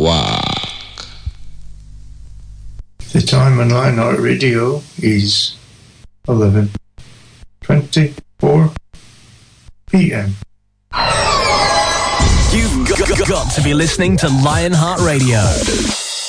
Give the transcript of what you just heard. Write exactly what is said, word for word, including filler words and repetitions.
Work. The time on Lionheart Radio is eleven twenty-four p.m. You've got, got to be listening to Lionheart Radio.